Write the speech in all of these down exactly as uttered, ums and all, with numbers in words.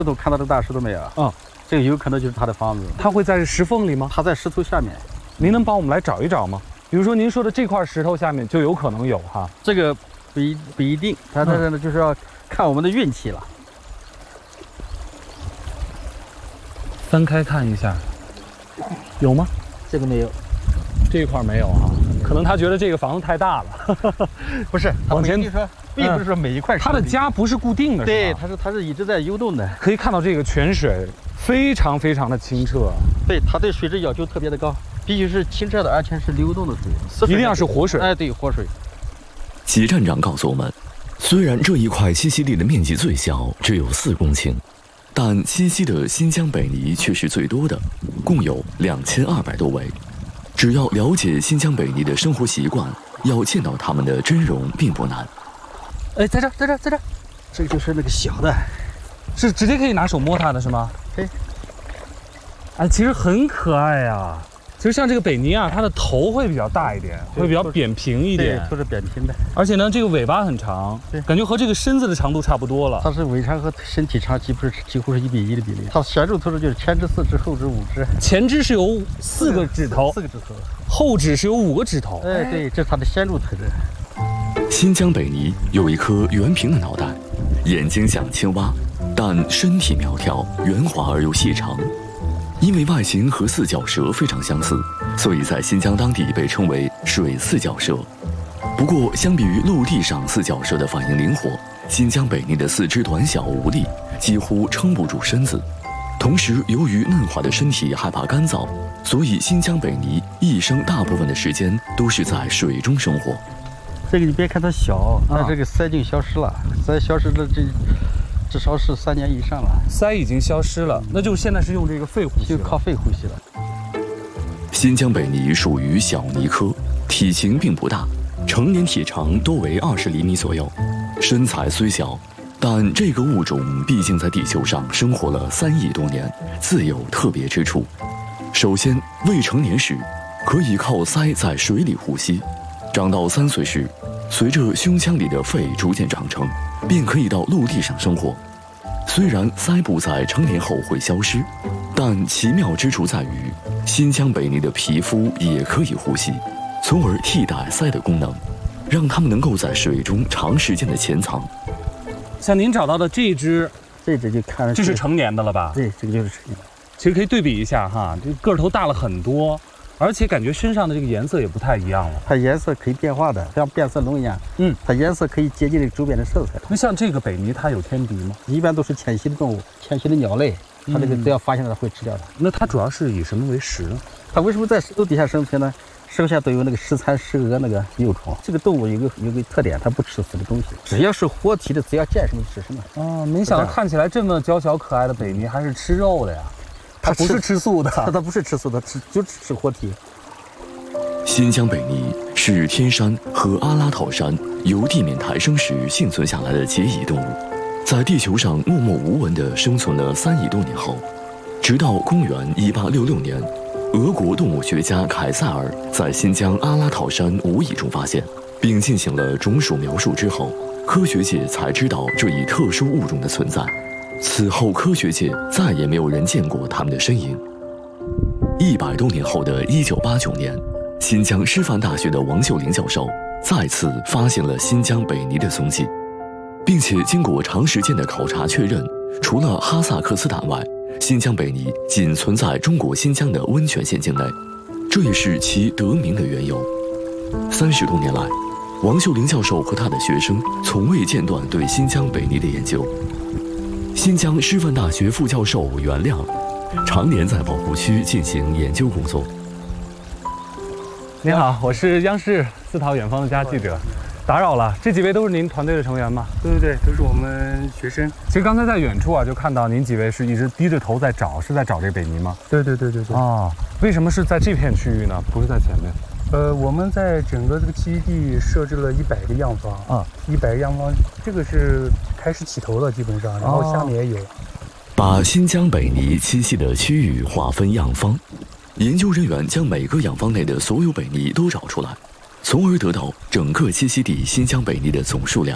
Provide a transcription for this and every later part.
都看到这个大石头没有？ 嗯， 这个有可能就是它的房子。 它会在石缝里吗？ 它在石头下面。 您能帮我们来找一找吗？比如说您说的这块石头下面就有可能有哈。 这个不一不一定，它这呢就是要看我们的运气了。 翻开看一下，有吗？ 这个没有， 这一块没有哈。可能他觉得这个房子太大了。 不是， 往前说，并不是说每一块石头。 它的家不是固定的， 对，它是它是一直在游动的。 可以看到这个泉水非常非常的清澈。 对，它对水质要求特别的高，必须是清澈的，而且是流动的水， 一定要是活水。 哎，对，活水。 齐站长告诉我们，虽然这一块栖息地的面积最小，只有四公顷，但栖息的新疆北泥却是最多的，共有两千二百多围。只要了解新疆北泥的生活习惯，要见到它们的真容并不难。 哎，在这，在这，在这，这个就是那个小的， 是直接可以拿手摸它的是吗？ 对。 哎，其实很可爱呀。其实像这个北泥啊，它的头会比较大一点，会比较扁平一点， 都是扁平的。 而且呢，这个尾巴很长，对，感觉和这个身子的长度差不多了。 它是尾长和身体长几乎是几乎是一比一的比例。它显著特征就是前肢四指，后肢五指。 前肢是有四个指头， 四个指头， 后指是有五个指头。 哎，对，这是它的显著特征。 新疆北泥有一颗圆平的脑袋，眼睛像青蛙，但身体苗条、圆滑而又细长。因为外形和四脚蛇非常相似，所以在新疆当地被称为水四脚蛇。不过，相比于陆地上四脚蛇的反应灵活，新疆北泥的四肢短小无力，几乎撑不住身子。同时，由于嫩滑的身体害怕干燥，所以新疆北泥一生大部分的时间都是在水中生活。 这个你别看它小，但这个鳃已经消失了，鳃消失了这。至少是三年以上了， 鳃已经消失了，那就现在是用这个肺呼吸， 就靠肺呼吸了。 新疆北泥属于小泥科，体型并不大，成年体长多为二十厘米左右。身材虽小，但这个物种毕竟在地球上生活了三亿多年，自有特别之处。首先，未成年时可以靠鳃在水里呼吸，长到三岁时，随着胸腔里的肺逐渐长成，便可以到陆地上生活。虽然鳃部在成年后会消失，但奇妙之处在于，新疆北泥的皮肤也可以呼吸，从而替代鳃的功能，让它们能够在水中长时间的潜藏。 像您找到的这只， 这只就看着这是成年的了吧？ 对，这个就是成年。 其实可以对比一下哈，这个头大了很多。而且感觉身上的这个颜色也不太一样了， 它颜色可以变化的，像变色龙一样。嗯，它颜色可以接近这个周边的色彩。 那像这个北泥，它有天敌吗？ 一般都是迁徙的动物，迁徙的鸟类，它这个只要发现了，它会吃掉它。 那它主要是以什么为食呢？ 它为什么在石头底下生存呢？石头下都有那个石蚕、石蛾那个幼虫。这个动物有个有个特点，它不吃死的东西，只要是活体的，只要见什么吃什么。 哦，没想到看起来这么娇小可爱的北泥还是吃肉的呀？它不是吃素的， 它它不是吃素的，吃就吃活体。 新疆北泥是天山和阿拉套山由地面抬升时幸存下来的结蚁动物，在地球上默默无闻地生存了三亿多年后，直到公元一八六六年，俄国动物学家凯塞尔在新疆阿拉套山无意中发现，并进行了种属描述之后，科学界才知道这一特殊物种的存在。此后，科学界再也没有人见过它们的身影。一百多年后的一九八九年，新疆师范大学的王秀玲教授再次发现了新疆北泥的踪迹，并且经过长时间的考察确认，除了哈萨克斯坦外，新疆北泥仅存在中国新疆的温泉县境内，这也是其得名的缘由。三十多年来，王秀玲教授和他的学生从未间断对新疆北泥的研究。新疆师范大学副教授袁亮常年在保护区进行研究工作。 您好，我是央视四套远方的家记者，打扰了。这几位都是您团队的成员吗？ 对对对，都是我们学生。 其实刚才在远处啊，就看到您几位是一直低着头在找，是在找这个北泥吗？ 对对对对对。 啊，为什么是在这片区域呢？不是在前面？ 呃，我们在整个这个栖息地设置了一百个样房啊，一百个样房，这个是开始起头了，基本上，然后下面也有。 把新疆北泥栖息的区域划分样方。研究人员将每个养方内的所有北泥都找出来，从而得到整个栖息地新疆北泥的总数量。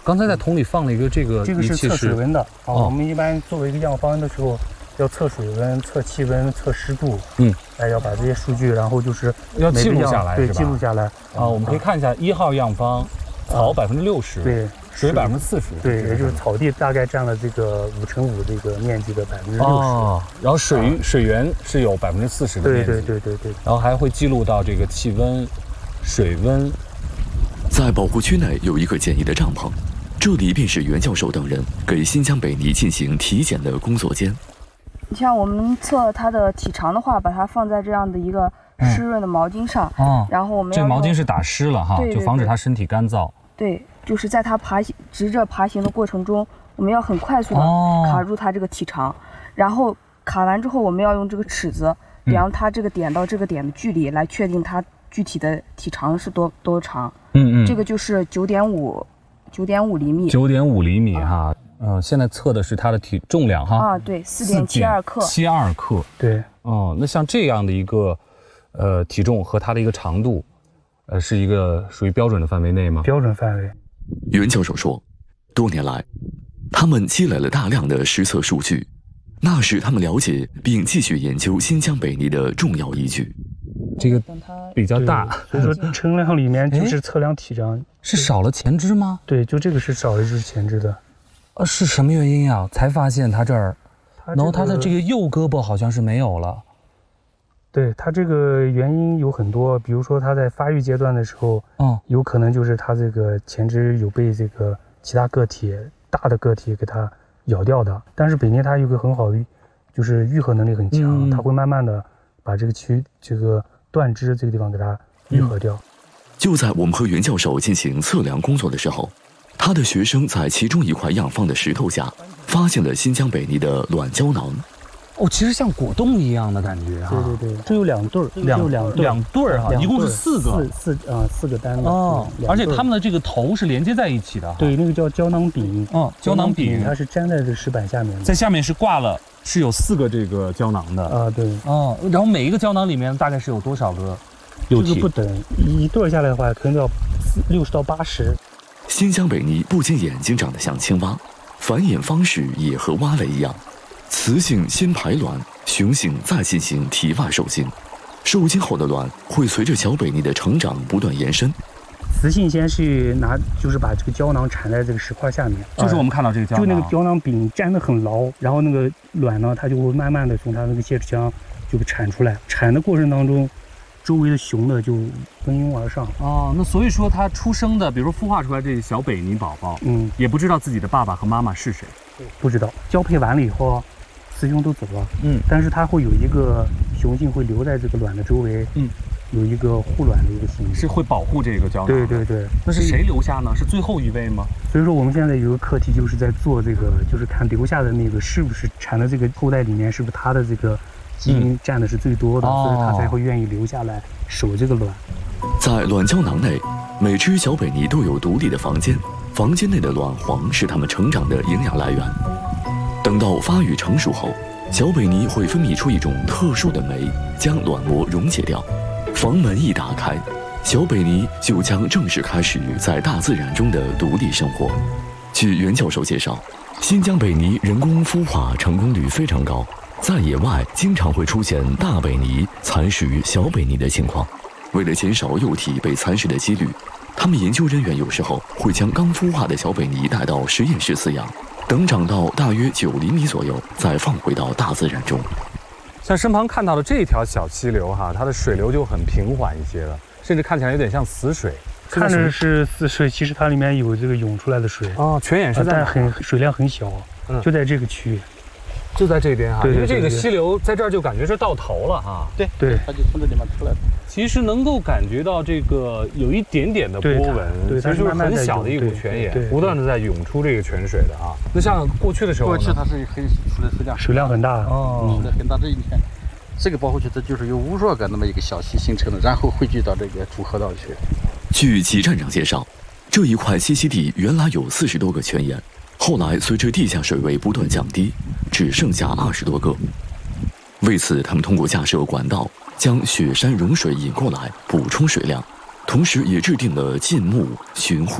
刚才在桶里放了一个这个这个是测水温的啊。 哦、 我们一般作为一个样方的时候，要测水温、测气温、测湿度。 嗯， 哎，要把这些数据，然后就是要记录下来， 对，记录下来。 啊，我们可以看一下一号样方，草百分之六十， 对， 水百分之四十， 对，也就是草地大概占了这个五乘五这个面积的百分之六十。 哦，然后水、啊、水源是有百分之四十的面积， 对对对对对。 然后还会记录到这个气温、水温。 在保护区内有一个简易的帐篷，这里便是袁教授等人给新疆北泥进行体检的工作间。 你像我们测它的体长的话，把它放在这样的一个湿润的毛巾上， 嗯、 然后我们这个毛巾是打湿了哈， 对对对， 就防止它身体干燥。 对，就是在它爬行直着爬行的过程中，我们要很快速的卡住它这个体长，哦、然后卡完之后，我们要用这个尺子量它这个点到这个点的距离，来确定它具体的体长是多多长。嗯嗯，这个就是九点五九点五厘米。 九点五厘米哈。呃，现在测的是它的体重量哈。 啊，对，四点七二克。 七二克。 对。 哦，那像这样的一个呃体重和它的一个长度，呃，是一个属于标准的范围内吗？ 标准范围。 袁教授说，多年来，他们积累了大量的实测数据，那是他们了解并继续研究新疆北泥的重要依据。 这个比较大， 所以说称量里面就是测量体长。 是少了前肢吗？ 对，就这个是少了一只前肢的。 呃，是什么原因呀？才发现它这儿， 它这个、 然后它的这个右胳膊好像是没有了。 对，它这个原因有很多，比如说它在发育阶段的时候，嗯，有可能就是它这个前肢有被这个其他个体大的个体给它咬掉的。但是北泥它有个很好的，就是愈合能力很强，嗯、它会慢慢的把这个区这个断肢这个地方给它愈合掉。 嗯、就在我们和袁教授进行测量工作的时候，他的学生在其中一块样方的石头下发现了新疆北泥的卵胶囊。 哦，其实像果冻一样的感觉哈。 对对对，这有两对儿， 两两两对儿哈，一共是四个， 四四啊四个单的哦。而且它们的这个头是连接在一起的。 对，那个叫胶囊柄。 嗯，胶囊柄它是粘在这个石板下面的， 在下面是挂了，是有四个这个胶囊的啊。对。 哦，然后每一个胶囊里面大概是有多少个幼体？ 这个不等，一对下来的话，可能要六十到八十。 新疆北泥不仅眼睛长得像青蛙，繁衍方式也和蛙类一样，雌性先排卵，雄性再进行体外受精，受精后的卵会随着小北泥的成长不断延伸。 雌性先是拿，就是把这个胶囊缠在这个石块下面， 就是我们看到这个胶囊， 就那个胶囊柄粘得很牢，然后那个卵呢，它就会慢慢的从它那个泄殖腔就产出来，产的过程当中，周围的雄的就蜂拥而上。 哦，那所以说它出生的，比如说孵化出来这个小北泥宝宝，嗯，也不知道自己的爸爸和妈妈是谁， 不知道。交配完了以后，雌雄都走了，嗯，但是它会有一个雄性会留在这个卵的周围，嗯，有一个护卵的一个行为， 是会保护这个胶囊。 对对对， 那是谁留下呢？是最后一位吗？ 所以说我们现在有个课题，就是在做这个，就是看留下的那个是不是产的这个后代里面是不是它的这个基因占的是最多的，嗯、所以它才会愿意留下来守这个卵。 在卵胶囊内，每只小北泥都有独立的房间，房间内的卵黄是它们成长的营养来源。等到发育成熟后，小北泥会分泌出一种特殊的酶，将卵膜溶解掉。房门一打开，小北泥就将正式开始在大自然中的独立生活。据袁教授介绍，新疆北泥人工孵化成功率非常高，在野外经常会出现大北泥蚕食小北泥的情况。为了减少幼体被蚕食的几率，他们研究人员有时候会将刚孵化的小北泥带到实验室饲养，等长到大约九厘米左右，再放回到大自然中。 像身旁看到的这条小溪流哈，它的水流就很平缓一些了，甚至看起来有点像死水。 看着是死水，其实它里面有这个涌出来的水。 哦，泉眼是在， 但很水量很小，嗯、就在这个区域。 就在这边哈， 对对对对， 因为这个溪流在这儿就感觉是到头了哈。 对对， 它就从这地方出来的。 其实能够感觉到这个有一点点的波纹， 对， 其实就是很小的一股泉眼，不断的在涌出这个泉水的啊。那像过去的时候， 过去它是很出来水量水量很大哦，出来很大。这一天，这个保护区它就是有无数个那么一个小溪形成的，然后汇聚到这个主河道去。 据齐站长介绍，这一块栖息地原来有四十多个泉眼。后来随着地下水位不断降低，只剩下二十多个。为此，他们通过架设管道，将雪山融水引过来，补充水量，同时也制定了禁牧、巡护、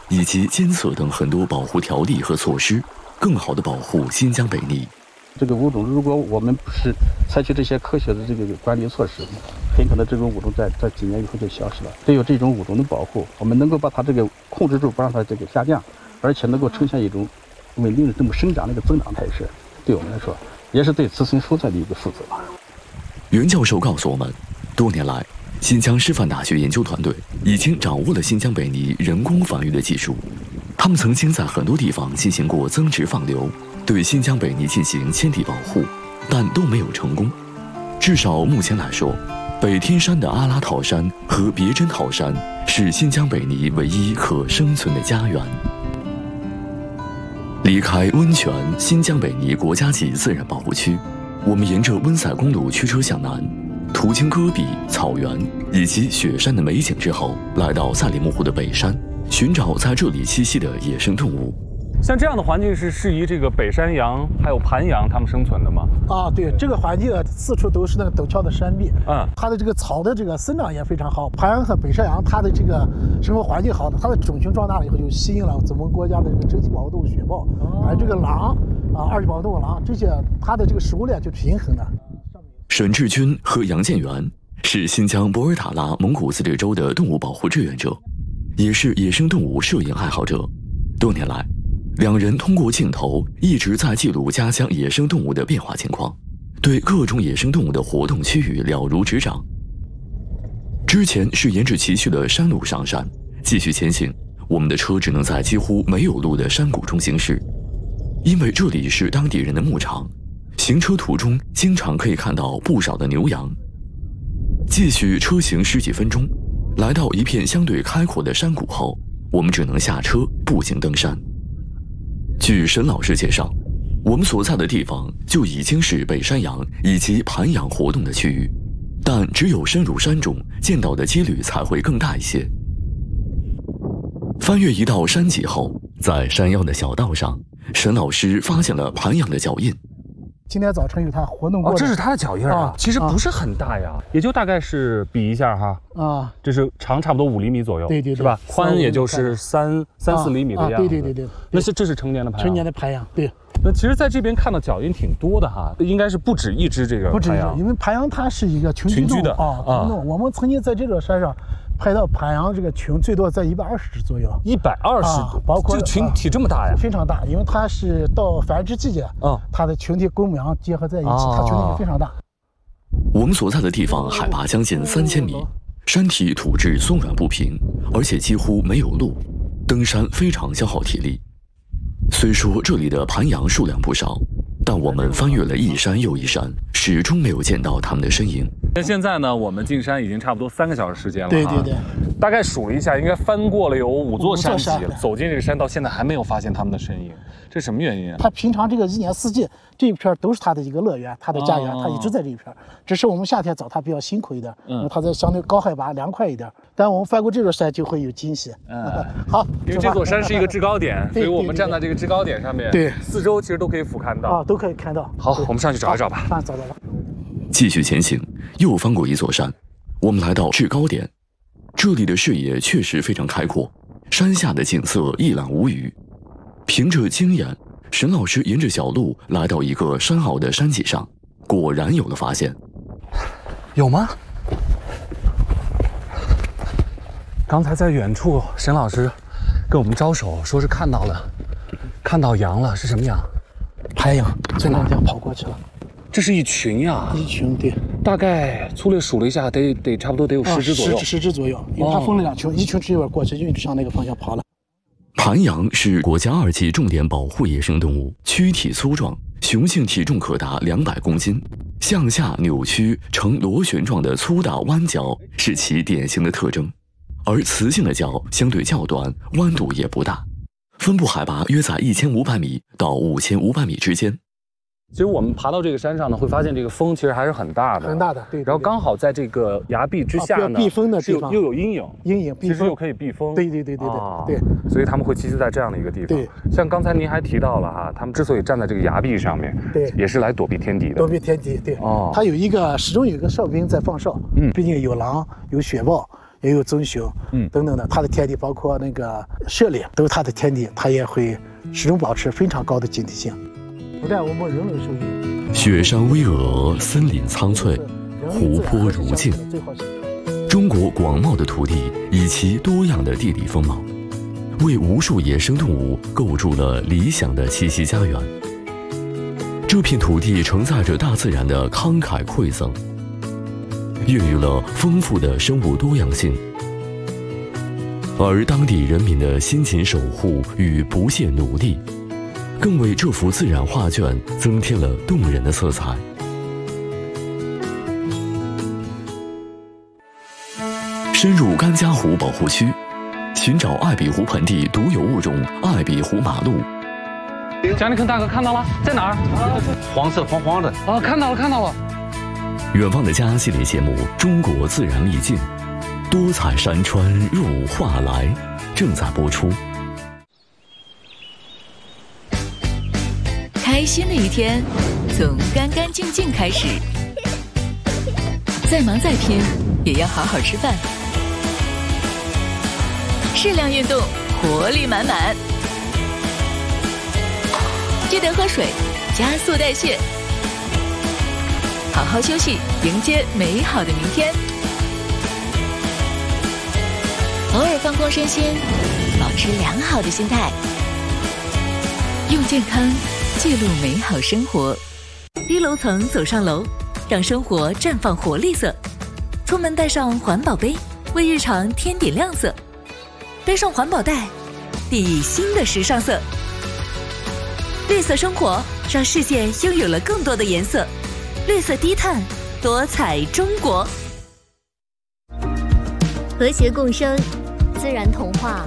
以及监测等很多保护条例和措施，更好地保护新疆北泥。 这个物种，如果我们不是采取这些科学的这个管理措施，很可能这种物种在在几年以后就消失了。只有这种物种的保护，我们能够把它这个控制住，不让它这个下降，而且能够呈现一种稳定的这么生长的一个增长态势，对我们来说，也是对子孙后代的一个负责。 袁教授告诉我们，多年来，新疆师范大学研究团队已经掌握了新疆北泥人工繁育的技术。他们曾经在很多地方进行过增殖放流，对新疆北泥进行迁地保护，但都没有成功。至少目前来说，北天山的阿拉套山和别针套山是新疆北泥唯一可生存的家园。离开温泉新疆北泥国家级自然保护区，我们沿着温塞公路驱车向南，途经戈壁、草原以及雪山的美景之后，来到赛里木湖的北山，寻找在这里栖息的野生动物。 像这样的环境是适宜这个北山羊还有盘羊它们生存的吗？ 啊，对，这个环境啊，四处都是那个陡峭的山壁， 嗯， 它的这个草的这个生长也非常好。盘羊和北山羊，它的这个生活环境好的，它的种群壮大了以后，就吸引了咱们国家的这个珍稀保护动物雪豹，哦、而这个狼啊，二级保护动物狼这些，它的这个食物链就平衡的。 沈志军和杨建元是新疆博尔塔拉蒙古自治州的动物保护志愿者，也是野生动物摄影爱好者。多年来，两人通过镜头一直在记录家乡野生动物的变化情况，对各种野生动物的活动区域了如指掌。之前是沿着崎岖的山路上山，继续前行，我们的车只能在几乎没有路的山谷中行驶，因为这里是当地人的牧场，行车途中经常可以看到不少的牛羊。继续车行十几分钟，来到一片相对开阔的山谷后，我们只能下车步行登山。据沈老师介绍，我们所在的地方就已经是北山羊以及盘羊活动的区域，但只有深入山中，见到的几率才会更大一些。翻越一道山脊后，在山腰的小道上，沈老师发现了盘羊的脚印。 今天早晨有它活动过的，哦，这是它的脚印啊，啊其实不是很大呀，啊、也就大概是比一下哈，啊，这是长差不多五厘米左右， 对对对， 是吧？宽也就是三三四厘米的样子，啊啊、对对对对。 那是这是成年的盘羊， 成年的盘羊，对。 那其实在这边看到脚印挺多的哈，应该是不止一只这个不止一只， 因为盘羊它是一个群群居的啊啊。我们曾经在这座山上拍到盘羊这个群最多在一百二十只左右， 一百二十， 包括这群体这么大呀， 非常大，因为它是到繁殖季节，啊，它的群体公母羊结合在一起，它群体非常大。 我们所在的地方海拔将近三千米，山体土质松软不平，而且几乎没有路，登山非常消耗体力。虽说这里的盘羊数量不少，但我们翻越了一山又一山，始终没有见到它们的身影。 那现在呢，我们进山已经差不多三个小时时间了， 对对对， 大概数了一下，应该翻过了有五座山脊了。走进这个山到现在还没有发现它们的身影，这什么原因啊？ 它平常这个一年四季这一片都是它的一个乐园，它的家园，它一直在这一片。只是我们夏天找它比较辛苦一点，因为它在相对高海拔凉快一点。但我们翻过这座山就会有惊喜。嗯，好， 因为这座山是一个制高点，所以我们站在这个制高点上面， 对， 四周其实都可以俯瞰到啊，都可以看到。 好，我们上去找一找吧。 上找找吧。 继续前行，又翻过一座山，我们来到制高点。这里的视野确实非常开阔，山下的景色一览无余。凭着经验，沈老师沿着小路来到一个山坳的山脊上，果然有了发现。 有吗？刚才在远处，沈老师跟我们招手，说是看到了，看到羊了，是什么羊？ 盘羊，从那边跑过去了。 这是一群呀， 一群，对， 大概粗略数了一下，得得差不多得有十只左右， 十十只左右，因为它分了两群，一群只有过去，一群向那个方向跑了。 盘羊是国家二级重点保护野生动物，躯体粗壮，雄性体重可达两百公斤，向下扭曲呈螺旋状的粗大弯角是其典型的特征，而雌性的角相对较短，弯度也不大，分布海拔约在一千五百米到五千五百米之间。 其实我们爬到这个山上呢，会发现这个风其实还是很大的， 很大的，对。 然后刚好在这个崖壁之下呢， 避风的地方又有阴影， 阴影避风， 其实又可以避风。 对对对对对对。 所以他们会栖息在这样的一个地方。 对。 像刚才您还提到了哈，他们之所以站在这个崖壁上面， 对， 也是来躲避天敌的。 躲避天敌，对。哦。它有一个始终有一个哨兵在放哨，嗯，毕竟有狼、有雪豹、 也有棕熊，嗯，等等的，它的天敌包括那个猞猁都是它的天敌，它也会始终保持非常高的警惕性。不但我们人类受益， 雪山巍峨，森林苍翠，湖泊如镜。中国广袤的土地以其多样的地理风貌，为无数野生动物构筑了理想的栖息家园。这片土地承载着大自然的慷慨馈赠，孕育了丰富的生物多样性，而当地人民的辛勤守护与不懈努力，更为这幅自然画卷增添了动人的色彩。深入甘家湖保护区，寻找艾比湖盆地独有物种艾比湖马鹿。 贾尼肯大哥看到了，在哪儿？ 黄色黄黄的。 哦，看到了，看到了。 远方的家系列节目《中国自然秘境》，多彩山川入画来，正在播出。 开心的一天，从干干净净开始。再忙再拼，也要好好吃饭。适量运动，活力满满。记得喝水，加速代谢。好好休息，迎接美好的明天。偶尔放空身心，保持良好的心态。用健康记录美好生活。低楼层走上楼，让生活绽放活力色。出门带上环保杯，为日常添点亮色。背上环保袋，递以新的时尚色。绿色生活，让世界拥有了更多的颜色。绿色低碳，多彩中国。 和谐共生，自然童话。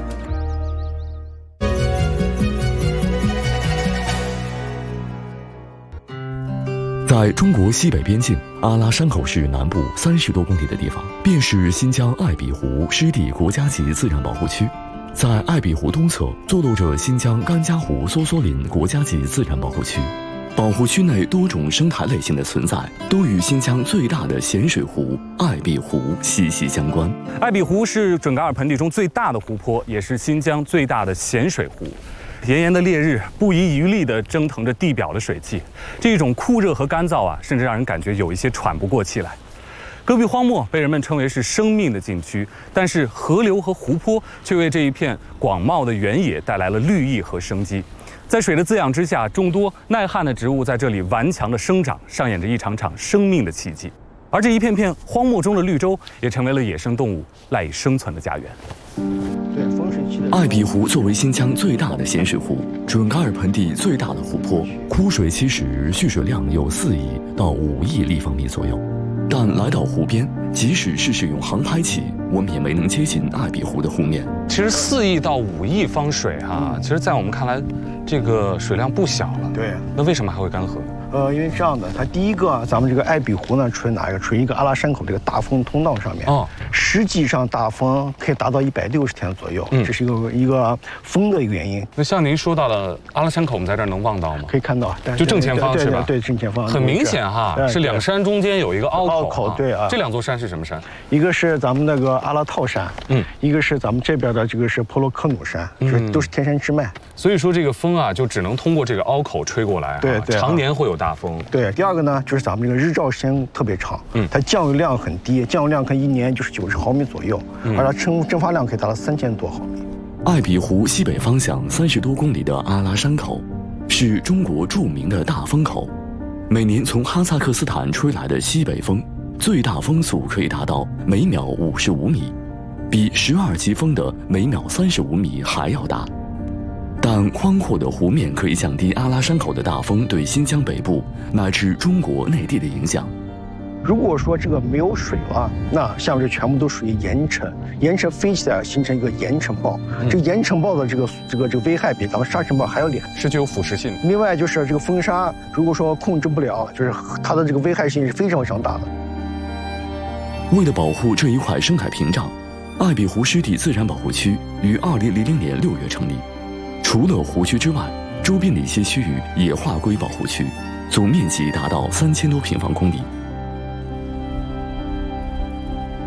在中国西北边境阿拉山口市南部三十多公里的地方，便是新疆艾比湖湿地国家级自然保护区。在艾比湖东侧坐落着新疆甘家湖梭梭林国家级自然保护区。保护区内多种生态类型的存在，都与新疆最大的咸水湖艾比湖息息相关。 艾比湖是准噶尔盆地中最大的湖泊，也是新疆最大的咸水湖。炎炎的烈日不遗余力地蒸腾着地表的水汽，这种酷热和干燥啊，甚至让人感觉有一些喘不过气来。戈壁荒漠被人们称为是生命的禁区，但是河流和湖泊却为这一片广袤的原野带来了绿意和生机。在水的滋养之下，众多耐旱的植物在这里顽强地生长，上演着一场场生命的奇迹。而这一片片荒漠中的绿洲，也成为了野生动物赖以生存的家园。 艾比湖作为新疆最大的咸水湖，准噶尔盆地最大的湖泊，枯水期时蓄水量有四亿到五亿立方米左右。但来到湖边，即使是使用航拍器，我们也没能接近艾比湖的湖面。 其实四亿到五亿方水哈、啊，其实在我们看来，这个水量不小了。 对， 那为什么还会干涸呢？ 呃，因为这样的，它第一个，咱们这个艾比湖呢，处于哪一个？处于一个阿拉山口这个大风通道上面。哦。实际上大风可以达到一百六十天左右，嗯，这是一个一个风的一个原因。 那像您说到的阿拉山口，我们在这儿能望到吗？ 可以看到， 就正前方是吧？ 对，正前方。 很明显哈，是两山中间有一个凹口。 凹口，对啊。 这两座山是什么山？ 一个是咱们那个阿拉套山，嗯，一个是咱们这边的这个是婆罗科努山，是都是天山之脉。 所以说这个风啊，就只能通过这个凹口吹过来， 对对， 常年会有大风。 对。第二个呢，就是咱们这个日照时间特别长，嗯，它降雨量很低，降雨量可以一年就是九十毫米左右，嗯、而它蒸蒸发量可以达到三千多毫米。 艾比湖西北方向三十多公里的阿拉山口，是中国著名的大风口。每年从哈萨克斯坦吹来的西北风，最大风速可以达到每秒五十五米，比十二级风的每秒三十五米还要大。但宽阔的湖面可以降低阿拉山口的大风对新疆北部乃至中国内地的影响。 如果说这个没有水了，那下面这全部都属于岩尘，岩尘飞起来形成一个岩尘暴。嗯、这个岩尘暴的这个这个这个危害比咱们沙尘暴还要厉害， 是具有腐蚀性。 另外就是这个风沙，如果说控制不了，就是它的这个危害性是非常非常大的。 为了保护这一块生态屏障，艾比湖湿地自然保护区于二零零零年六月成立。除了湖区之外，周边的一些区域也划归保护区，总面积达到三千多平方公里。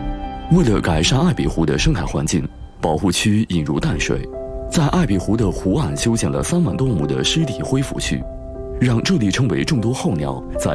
为了改善艾比湖的生态环境，保护区引入淡水，在艾比湖的湖岸修建了三万多亩的湿地恢复区，让这里成为众多候鸟在